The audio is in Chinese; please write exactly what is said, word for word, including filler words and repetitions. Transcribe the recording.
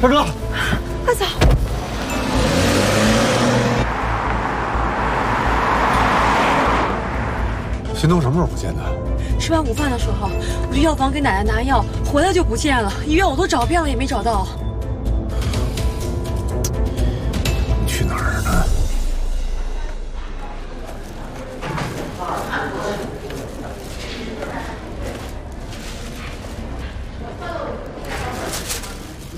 大哥， 阿嫂， 新东什么时候不见的？ 吃完午饭的时候，我去药房给奶奶拿药，回来就不见了。医院我都找遍了，也没找到。 你去哪儿？